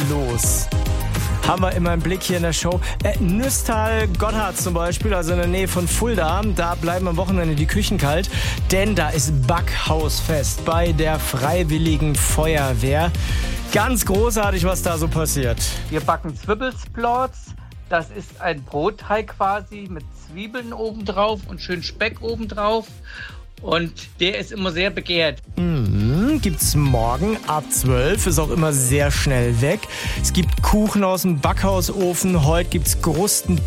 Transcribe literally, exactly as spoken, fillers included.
los? Haben wir immer im Blick hier in der Show. Äh, Nüstal-Gotthard zum Beispiel, also in der Nähe von Fulda. Da bleiben am Wochenende die Küchen kalt, denn da ist Backhausfest bei der Freiwilligen Feuerwehr. Ganz großartig, was da so passiert. Wir backen Zwiebelsplots. Das ist ein Brotteig quasi mit Zwiebeln obendrauf und schön Speck obendrauf. Und der ist immer sehr begehrt. Mhm, gibt's morgen ab zwölf, ist auch immer sehr schnell weg. Es gibt Kuchen aus dem Backhausofen, heute gibt's Krusten